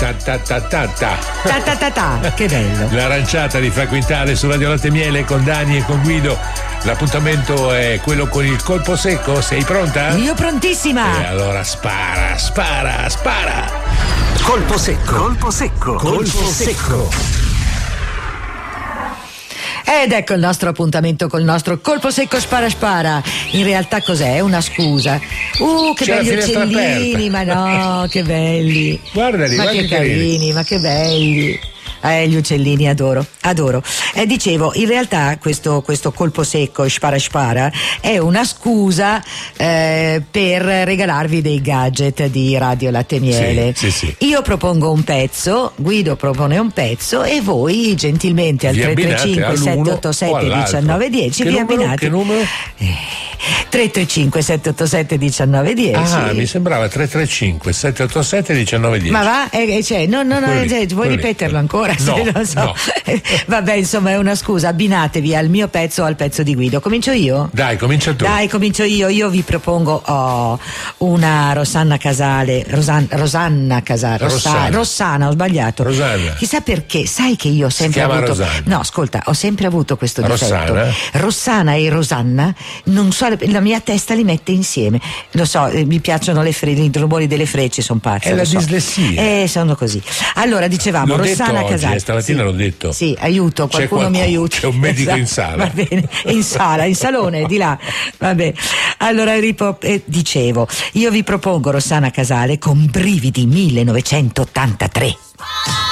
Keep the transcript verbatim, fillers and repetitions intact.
ta ta ta ta ta. Ta ta ta ta, che bello. L'aranciata di Fra Quintale su Radio Latte Miele con Dani e con Guido. L'appuntamento è quello con il colpo secco. Sei pronta? Io prontissima. E allora spara, spara, spara. Colpo secco. Colpo secco. Colpo secco. Ed ecco il nostro appuntamento col nostro colpo secco spara spara. In realtà cos'è? Una scusa. Uh, che C'è belli la finestra uccellini, aperta. ma no, che belli. Guardali, ma guarda che che carini. carini, ma che belli. Eh, gli uccellini adoro, adoro. Eh, dicevo, in realtà questo, questo colpo secco, spara spara, è una scusa eh, per regalarvi dei gadget di Radio Latte Miele. Sì, sì, sì. Io propongo un pezzo, Guido propone un pezzo e voi gentilmente al Vi tre tre abbinate cinque all'uno sette otto o sette all'altro. uno nove uno zero Che vi numero? abbinate. Che numero? Eh, tre tre cinque sette otto sette uno nove uno zero. Ah, mi sembrava tre tre cinque sette otto sette uno nove uno zero. Ma va? Eh, cioè, no, no, no, Quello lì, cioè, vuoi quello lì. ripeterlo ancora? No, Se non so. no. Vabbè, insomma, è una scusa. Abbinatevi al mio pezzo o al pezzo di Guido. Comincio io? Dai, comincia tu. Dai, comincio io. Io vi propongo oh, una Rosanna Casale. Rosan- Rosanna Casale. Rossa- Rossana. Rossana, ho sbagliato. Rosanna. Chissà perché. Sai che io ho sempre chiama avuto. Rosanna. No, ascolta, ho sempre avuto questo difetto. Rossana? Rossana e Rosanna, non so, la mia testa li mette insieme. Lo so, eh, mi piacciono le fre- i rumori delle frecce, sono pazza. È lo la so. dislessia. Eh, sono così. Allora, dicevamo, L'ho Rossana detto oggi, Casale. eh, stamattina Sì. l'ho detto. Sì, aiuto, C'è qualcuno mi qualcuno, aiuti. c'è un medico in Esatto, sala. Va bene, in sala, in salone, di là. Vabbè. Allora, ripo- eh, dicevo, io vi propongo Rossana Casale con Brividi millenovecentottantatré.